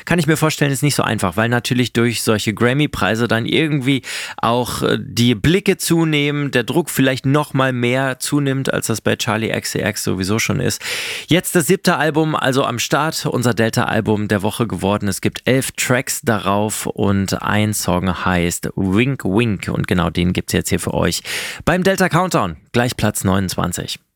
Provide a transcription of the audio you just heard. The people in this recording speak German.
kann ich mir vorstellen, ist nicht so einfach, weil natürlich durch solche Grammy-Preise dann irgendwie auch die Blicke zunehmen, der Druck vielleicht noch mal mehr zunimmt, als das bei Charli XCX sowieso schon ist. Jetzt das 7. Album, also am Start, unser Delta-Album der Woche geworden. Es gibt 11 Tracks darauf und ein Song heißt Wink Wink und genau den gibt's jetzt hier für euch beim Delta Countdown, gleich Platz 29.